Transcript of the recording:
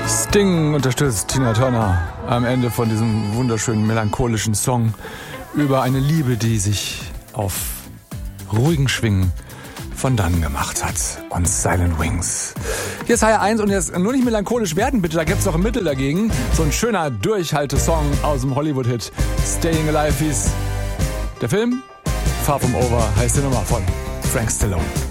Sting unterstützt Tina Turner am Ende von diesem wunderschönen melancholischen Song über eine Liebe, die sich auf ruhigen Schwingen von dann gemacht hat. Und Silent Wings. Hier ist HR1 und jetzt nur nicht melancholisch werden, bitte, da gibt's doch ein Mittel dagegen. So ein schöner Durchhaltesong aus dem Hollywood-Hit Staying Alive hieß der Film. Far From Over heißt die Nummer von Frank Stallone.